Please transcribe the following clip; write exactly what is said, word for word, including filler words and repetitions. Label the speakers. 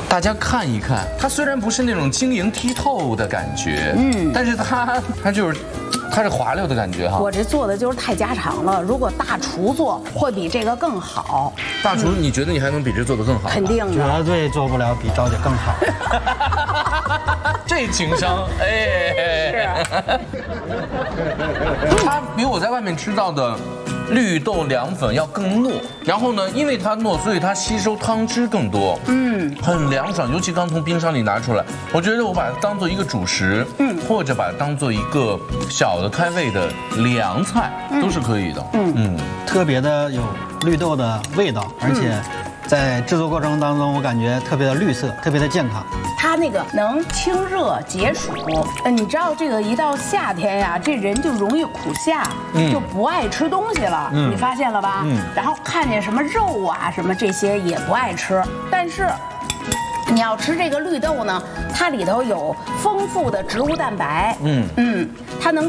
Speaker 1: 大家看一看，它虽然不是那种晶莹剔透的感觉，嗯，但是它它就是。它是滑溜的感觉哈。
Speaker 2: 我这做的就是太家常了，如果大厨做会比这个更好。
Speaker 1: 大厨，你觉得你还能比这做的更好？
Speaker 2: 肯定的，
Speaker 3: 绝对做不了比赵姐更好。
Speaker 1: 这情商，哎，是。它比我在外面吃到的绿豆凉粉要更糯，然后呢，因为它糯，所以它吸收汤汁更多，嗯，很凉爽。尤其刚从冰箱里拿出来，我觉得我把它当做一个主食，嗯，或者把它当做一个小的开胃的凉菜，都是可以的，嗯嗯，
Speaker 3: 特别的有绿豆的味道，而且在制作过程当中，我感觉特别的绿色，特别的健康。
Speaker 2: 它那个能清热解暑，呃，你知道这个一到夏天呀，这人就容易苦夏，嗯、就不爱吃东西了，嗯、你发现了吧？嗯、然后看见什么肉啊什么这些也不爱吃，但是。你要吃这个绿豆呢，它里头有丰富的植物蛋白，嗯嗯，